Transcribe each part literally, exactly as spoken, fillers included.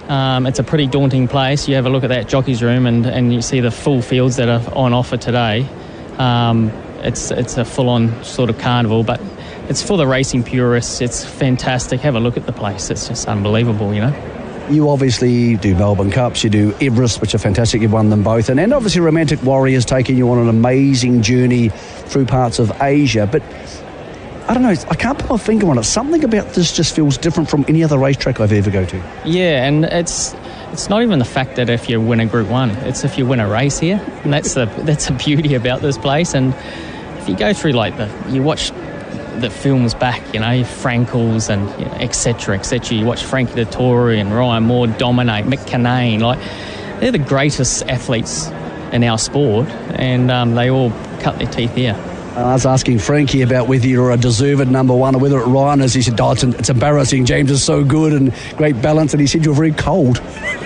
Um, it's a pretty daunting place. You have a look at that jockey's room and, and you see the full fields that are on offer today. Um, it's it's a full-on sort of carnival, but it's for the racing purists. It's fantastic. Have a look at the place. It's just unbelievable, you know. You obviously do Melbourne Cups, you do Everest, which are fantastic. You've won them both. And, and obviously Romantic Warrior's taken you on an amazing journey through parts of Asia. But I don't know, I can't put my finger on it. Something about this just feels different from any other racetrack I've ever go to. Yeah, and it's it's not even the fact that if you win a Group One, it's if you win a race here. And that's the that's the beauty about this place. And if you go through like the, you watch the films back, you know, Frankel's and you know, et cetera, et cetera. You watch Frankie Dettori and Ryan Moore dominate, Mick Kinane, like they're the greatest athletes in our sport, and um, they all cut their teeth here. I was asking Frankie about whether you're a deserved number one or whether it Ryan is. He said, oh, it's, it's embarrassing. James is so good and great balance, and he said you're very cold.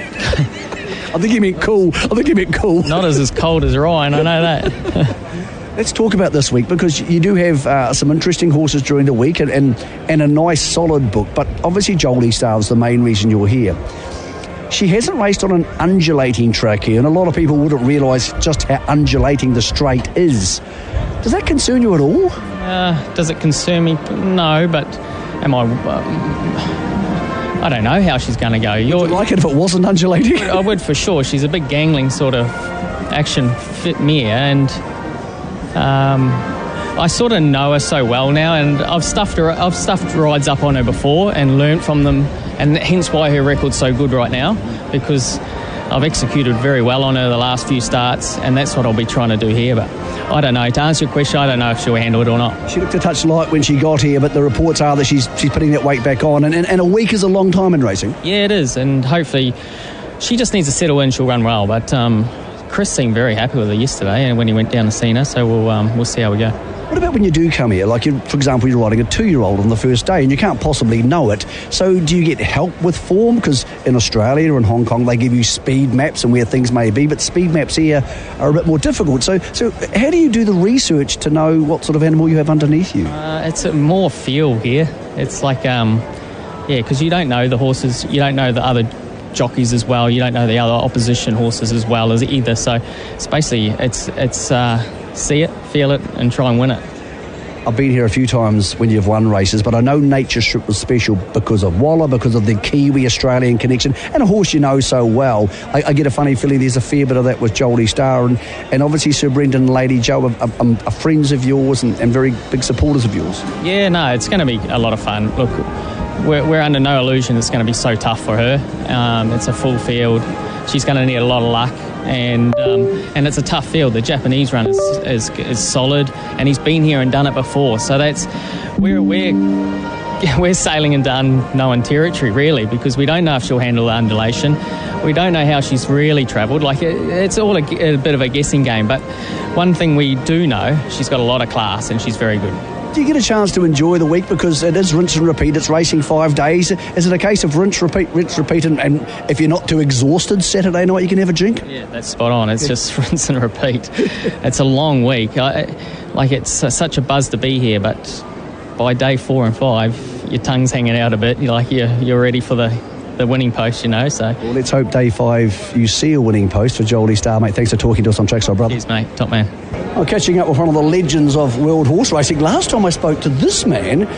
I think he meant cool. I think he meant cool. Not as, as cold as Ryan, I know that. Let's talk about this week, because you do have uh, some interesting horses during the week and, and, and a nice solid book, but obviously Jolie Star is the main reason you're here. She hasn't raced on an undulating track here, and a lot of people wouldn't realise just how undulating the straight is. Does that concern you at all? Uh, does it concern me? No, but am I... Um, I don't know how she's going to go. You're, would you like it if it wasn't undulating? I would for sure. She's a big gangling sort of action fit mare, and... Um, I sort of know her so well now, and I've stuffed her. I've stuffed rides up on her before and learnt from them, and hence why her record's so good right now, because I've executed very well on her the last few starts, and that's what I'll be trying to do here. But I don't know. To answer your question, I don't know if she'll handle it or not. She looked a touch light when she got here, but the reports are that she's she's putting that weight back on, and, and, and a week is a long time in racing. Yeah, it is, and hopefully she just needs to settle in. She'll run well, but. Um, Chris seemed very happy with her yesterday, and when he went down to see her, so we'll um, we'll see how we go. What about when you do come here? Like, you, for example, you're riding a two-year-old on the first day, and you can't possibly know it. So do you get help with form? Because in Australia or in Hong Kong, they give you speed maps and where things may be, but speed maps here are a bit more difficult. So, so how do you do the research to know what sort of animal you have underneath you? Uh, it's a more feel here. It's like, um, yeah, because you don't know the horses, you don't know the other jockeys as well, you don't know the other opposition horses as well as either, so it's basically it's it's uh, see it, feel it, and try and win it. I've been here a few times when you've won races, but I know Nature Strip was special because of Waller, because of the Kiwi-Australian connection, and a horse you know so well. I, I get a funny feeling there's a fair bit of that with Jolie Star, and, and obviously Sir Brendan and Lady Joe are, are, are friends of yours and, and very big supporters of yours. Yeah, no, it's going to be a lot of fun. Look, We're, we're under no illusion it's going to be so tough for her. Um, it's a full field. She's going to need a lot of luck, and um, and it's a tough field. The Japanese run is, is is solid, and he's been here and done it before. So that's we're we're we're sailing into unknown territory really, because we don't know if she'll handle the undulation. We don't know how she's really travelled. Like it, it's all a, a bit of a guessing game. But one thing we do know, she's got a lot of class, and she's very good. Do you get a chance to enjoy the week, because it is rinse and repeat? It's racing five days. Is it a case of rinse, repeat, rinse, repeat, and, and if you're not too exhausted Saturday night, you can have a drink? Yeah, that's spot on. It's just rinse and repeat. It's a long week. I, like it's uh, such a buzz to be here, but by day four and five, your tongue's hanging out a bit. You're like you're you're ready for the, the winning post, you know. So well, let's hope day five you see a winning post for Jolie Star, mate. Thanks for talking to us on Trackside, brother. Cheers, mate. Top man. I'm catching up with one of the legends of world horse racing. Last time I spoke to this man,